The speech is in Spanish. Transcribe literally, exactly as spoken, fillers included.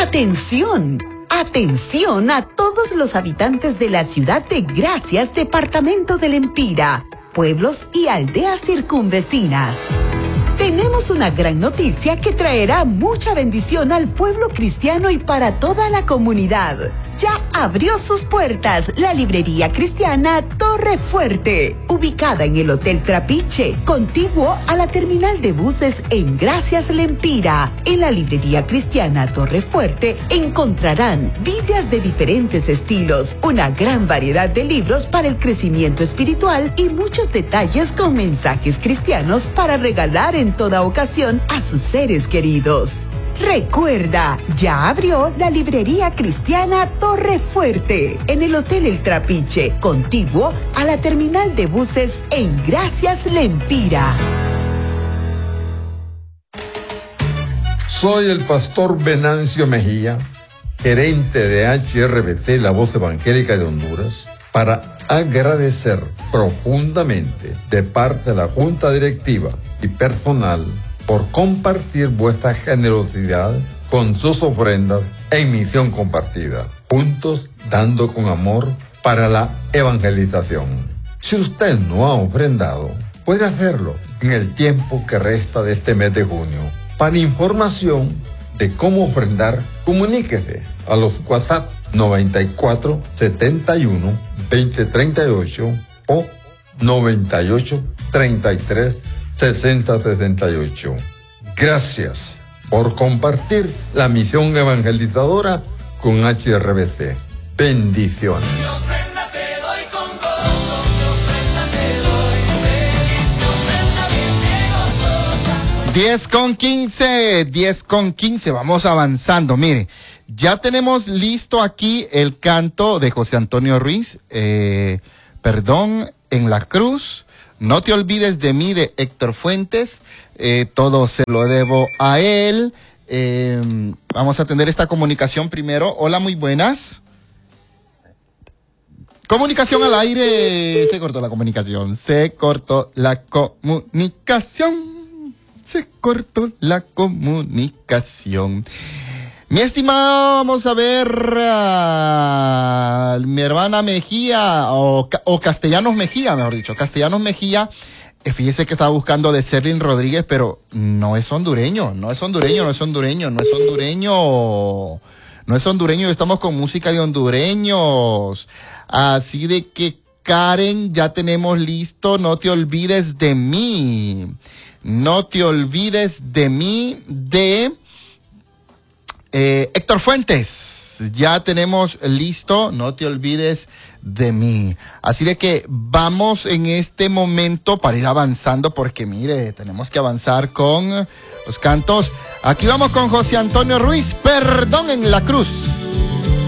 ¡Atención! ¡Atención a todos los habitantes de la ciudad de Gracias, departamento del Empira, pueblos y aldeas circunvecinas! Tenemos una gran noticia que traerá mucha bendición al pueblo cristiano y para toda la comunidad. Ya abrió sus puertas la librería cristiana Torre Fuerte, ubicada en el Hotel Trapiche, contiguo a la terminal de buses en Gracias Lempira. En la librería cristiana Torre Fuerte encontrarán Biblias de diferentes estilos, una gran variedad de libros para el crecimiento espiritual y muchos detalles con mensajes cristianos para regalar en toda ocasión a sus seres queridos. Recuerda, ya abrió la librería cristiana Torre Fuerte en el Hotel El Trapiche, contiguo a la terminal de buses en Gracias Lempira. Soy el pastor Venancio Mejía, gerente de H R B C, la Voz Evangélica de Honduras, para agradecer profundamente de parte de la Junta Directiva y personal por compartir vuestra generosidad con sus ofrendas en Misión Compartida, juntos dando con amor para la evangelización. Si usted no ha ofrendado, puede hacerlo en el tiempo que resta de este mes de junio. Para información de cómo ofrendar, comuníquese a los WhatsApp noventa y cuatro, setenta y uno, veinte treinta y ocho o noventa y ocho, treinta y tres, sesenta sesenta y ocho. Gracias por compartir la misión evangelizadora con H R B C. Bendiciones. diez con quince, diez con quince, vamos avanzando. Mire, ya tenemos listo aquí el canto de José Antonio Ruiz, eh, Perdón en la Cruz. No te olvides de mí, de Héctor Fuentes. Eh, todo se lo debo a él. Eh, vamos a tener esta comunicación primero. Hola, muy buenas. Comunicación al aire. Se cortó la comunicación. Se cortó la comunicación. Se cortó la comunicación. Mi estimado, vamos a ver a mi hermana Mejía, o, o Castellanos Mejía, mejor dicho, Castellanos Mejía. Fíjese que estaba buscando de Serlin Rodríguez, pero no es hondureño, no es hondureño, no es hondureño, no es hondureño, no es hondureño, estamos con música de hondureños. Así de que, Karen, ya tenemos listo, No te olvides de mí. No te olvides de mí, de eh, Héctor Fuentes. Ya tenemos listo, No te olvides de mí. Así de que vamos en este momento para ir avanzando, porque mire, tenemos que avanzar con los cantos. Aquí vamos con José Antonio Ruiz, Perdón en la Cruz.